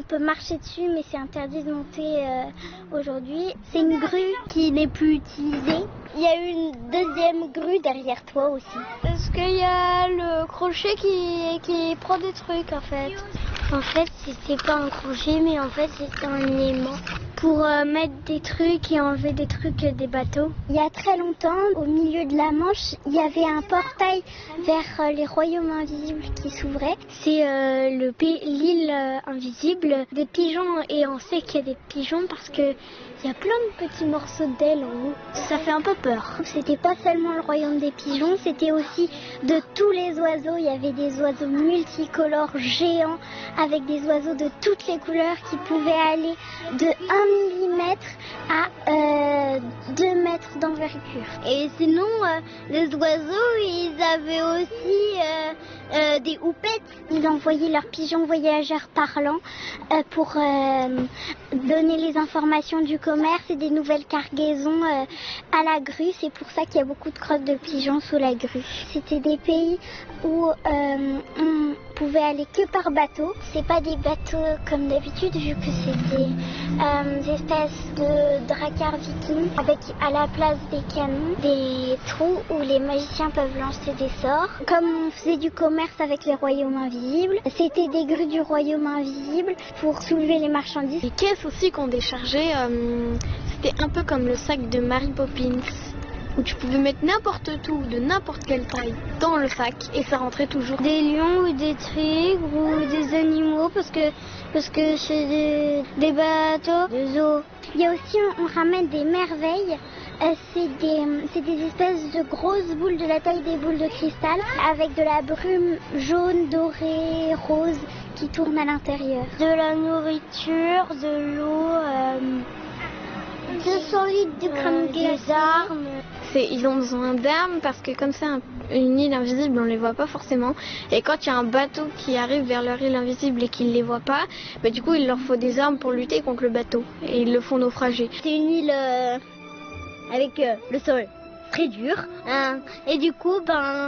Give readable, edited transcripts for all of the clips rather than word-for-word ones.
peut marcher dessus, mais c'est interdit de monter aujourd'hui. C'est une grue qui n'est plus utilisée. Il y a une deuxième grue derrière toi aussi. Parce qu'il y a le crochet qui prend des trucs en fait. En fait, c'est pas un crochet, mais en fait, c'est un aimant pour mettre des trucs et enlever des trucs des bateaux. Il y a très longtemps, au milieu de la Manche, il y avait un portail vers les royaumes invisibles qui s'ouvrait. C'est l'île invisible des pigeons, et on sait qu'il y a des pigeons parce que il y a plein de petits morceaux d'ailes en haut. Ça fait un peu peur. C'était pas seulement le royaume des pigeons, c'était aussi de tous les oiseaux. Il y avait des oiseaux multicolores géants avec des oiseaux de toutes les couleurs qui pouvaient aller de 1 millimètre à 2 mètres d'envergure. Et sinon, les oiseaux, ils avaient aussi des houpettes. Ils envoyaient leurs pigeons voyageurs parlants pour donner les informations du commerce et des nouvelles cargaisons à la grue. C'est pour ça qu'il y a beaucoup de crottes de pigeons sous la grue. C'était des pays où on pouvait aller que par bateau. C'est pas des bateaux comme d'habitude, vu que c'est des espèces de dracars vikings avec à la place des canons des trous où les magiciens peuvent lancer des sorts. Comme on faisait du commerce avec les royaumes invisibles, c'était des grues du royaume invisible pour soulever les marchandises. Les caisses aussi qu'on déchargeait, c'était un peu comme le sac de Mary Poppins, où tu pouvais mettre n'importe où, de n'importe quelle taille, dans le sac, et ça rentrait toujours. Des lions ou des tigres ou des animaux, parce que c'est des bateaux, des zoos. Il y a aussi, on ramène des merveilles. C'est des espèces de grosses boules de la taille des boules de cristal, avec de la brume jaune, dorée, rose, qui tourne à l'intérieur. De la nourriture, de l'eau, 200 litres de crème glacée. Des armes. Ils ont besoin d'armes parce que comme c'est une île invisible, on les voit pas forcément. Et quand il y a un bateau qui arrive vers leur île invisible et qu'ils les voient pas, bah, du coup il leur faut des armes pour lutter contre le bateau. Et ils le font naufrager. C'est une île avec le sol très dur. Et du coup,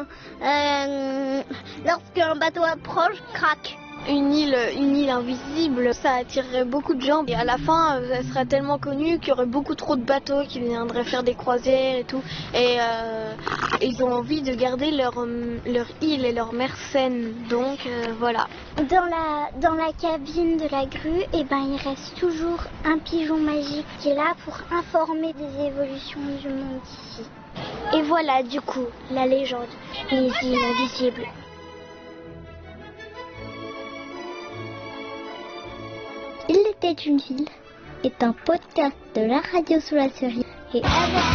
lorsqu'un bateau approche, craque. Une île invisible, ça attirerait beaucoup de gens. Et à la fin, elle serait tellement connue qu'il y aurait beaucoup trop de bateaux qui viendraient faire des croisières et tout. Et ils ont envie de garder leur île et leur mer saine. Donc voilà. Dans la cabine de la grue, il reste toujours un pigeon magique qui est là pour informer des évolutions du monde ici. Et voilà du coup la légende des îles invisibles. Il était une ville est un podcast de la radio sous la cerise et